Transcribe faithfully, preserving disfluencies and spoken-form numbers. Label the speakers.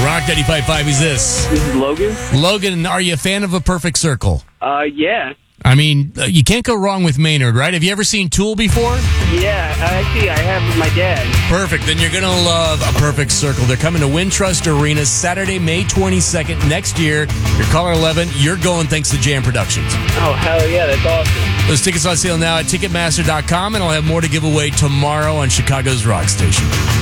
Speaker 1: Rock ninety-five point five, who's this?
Speaker 2: This is Logan.
Speaker 1: Logan, are you a fan of A Perfect Circle?
Speaker 2: Uh, yeah.
Speaker 1: I mean, uh, you can't go wrong with Maynard, right? Have you ever seen Tool before?
Speaker 2: Yeah, actually, I have with my dad.
Speaker 1: Perfect. Then you're going to love A Perfect Circle. They're coming to Wintrust Arena Saturday, May twenty-second next year. You're caller eleven. You're going thanks to Jam Productions.
Speaker 2: Oh, hell yeah, that's awesome.
Speaker 1: Those tickets on sale now at Ticketmaster dot com, and I'll have more to give away tomorrow on Chicago's Rock Station.